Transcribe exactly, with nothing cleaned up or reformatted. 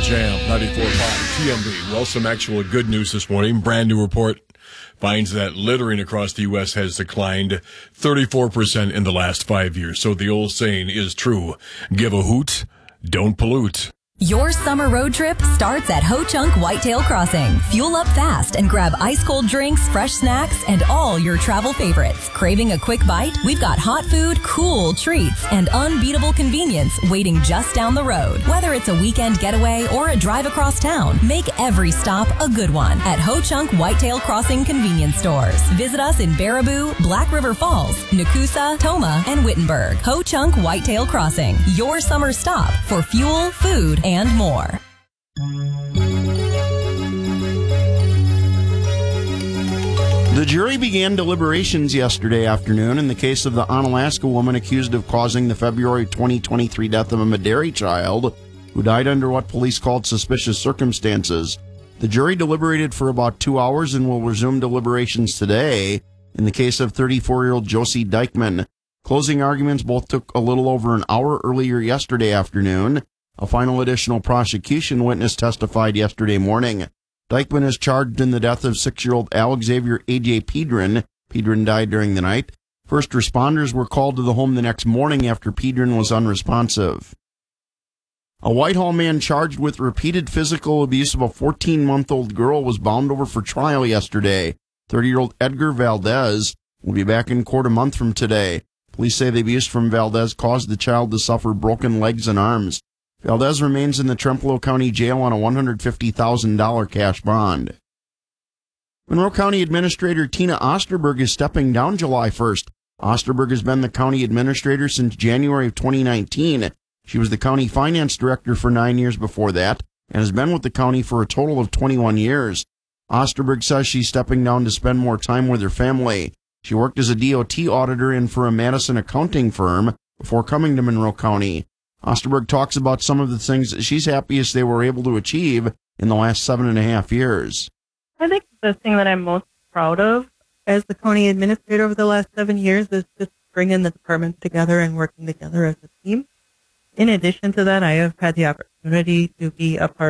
Jam, ninety-four point five T M B. Well, some actual good news this morning. Brand new report finds that littering across the U S has declined thirty-four percent in the last five years. So the old saying is true. Give a hoot, don't pollute. Your summer road trip starts at Ho Chunk Whitetail Crossing. Fuel up fast and grab ice-cold drinks, fresh snacks, and all your travel favorites. Craving a quick bite? We've got hot food, cool treats, and unbeatable convenience waiting just down the road. Whether it's a weekend getaway or a drive across town, make every stop a good one at Ho Chunk Whitetail Crossing convenience stores. Visit us in Baraboo, Black River Falls, Nakusa, Toma, and Wittenberg. Ho Chunk Whitetail Crossing, your summer stop for fuel, food, and and more. The jury began deliberations yesterday afternoon in the case of the Onalaska woman accused of causing the February twenty twenty-three death of a Maderi child who died under what police called suspicious circumstances. The jury deliberated for about two hours and will resume deliberations today in the case of thirty-four-year-old Josie Dykman. Closing arguments both took a little over an hour earlier yesterday afternoon. A final additional prosecution witness testified yesterday morning. Dykman is charged in the death of six-year-old Alex Xavier A J Pedron. Pedron died during the night. First responders were called to the home the next morning after Pedron was unresponsive. A Whitehall man charged with repeated physical abuse of a fourteen-month-old girl was bound over for trial yesterday. thirty-year-old Edgar Valdez will be back in court a month from today. Police say the abuse from Valdez caused the child to suffer broken legs and arms. Valdez remains in the Trempealeau County Jail on a one hundred fifty thousand dollars cash bond. Monroe County Administrator Tina Osterberg is stepping down July first. Osterberg has been the county administrator since January of twenty nineteen. She was the county finance director for nine years before that and has been with the county for a total of twenty-one years. Osterberg says she's stepping down to spend more time with her family. She worked as a D O T auditor and for a Madison accounting firm before coming to Monroe County. Osterberg talks about some of the things that she's happiest they were able to achieve in the last seven and a half years. I think the thing that I'm most proud of as the county administrator over the last seven years is just bringing the departments together and working together as a team. In addition to that, I have had the opportunity to be a part